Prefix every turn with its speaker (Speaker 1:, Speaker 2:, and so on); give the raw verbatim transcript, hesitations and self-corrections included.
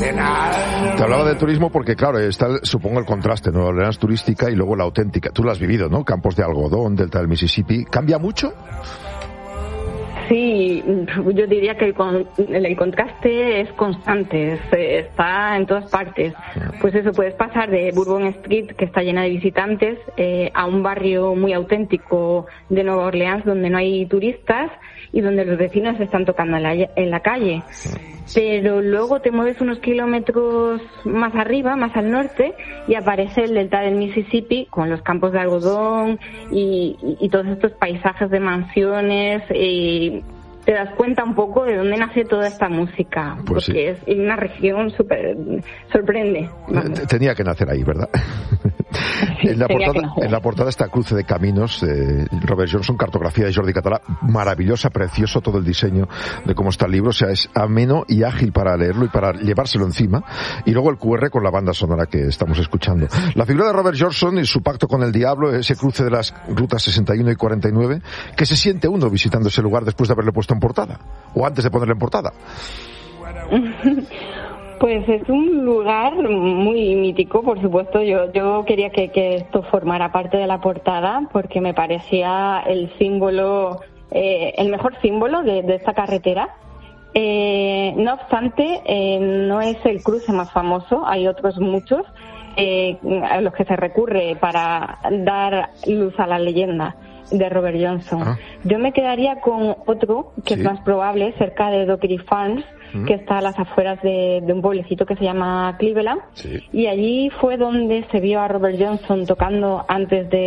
Speaker 1: Te hablaba del turismo porque, claro, está, supongo, el contraste, Nueva Orleans turística y luego la auténtica. Tú lo has vivido, ¿no? Campos de algodón, delta del Mississippi. ¿Cambia mucho?
Speaker 2: Sí, yo diría que el, con, el contraste es constante, es, está en todas partes. Pues eso, puedes pasar de Bourbon Street, que está llena de visitantes, eh, a un barrio muy auténtico de Nueva Orleans, donde no hay turistas y donde los vecinos están tocando en la, en la calle. Pero luego te mueves unos kilómetros más arriba, más al norte, y aparece el delta del Mississippi con los campos de algodón y, y, y todos estos paisajes de mansiones. Y te das cuenta un poco de dónde nace toda esta música,
Speaker 1: pues
Speaker 2: porque
Speaker 1: sí.
Speaker 2: Es una región súper sorprende. Vamos.
Speaker 1: Tenía que nacer ahí, ¿verdad?
Speaker 2: Sí,
Speaker 1: en, la portada, en la portada está Cruce de Caminos de Robert Johnson, cartografía de Jordi Català, maravillosa, precioso todo el diseño de cómo está el libro, o sea, es ameno y ágil para leerlo y para llevárselo encima, y luego el cu erre con la banda sonora que estamos escuchando. La figura de Robert Johnson y su pacto con el diablo, ese cruce de las rutas sesenta y uno y cuarenta y nueve, ¿qué se siente uno visitando ese lugar después de haberle puesto en portada? ¿O antes de ponerle en portada?
Speaker 2: Pues es un lugar muy mítico, por supuesto. Yo yo quería que, que esto formara parte de la portada porque me parecía el símbolo, eh, el mejor símbolo de, de esta carretera. Eh, no obstante, eh, no es el cruce más famoso, hay otros muchos eh, a los que se recurre para dar luz a la leyenda de Robert Johnson. Ah. Yo me quedaría con otro que sí. es más probable, cerca de Dockery Farms, mm. que está a las afueras de, de un pueblecito que se llama Cleveland, sí. y allí fue donde se vio a Robert Johnson tocando antes de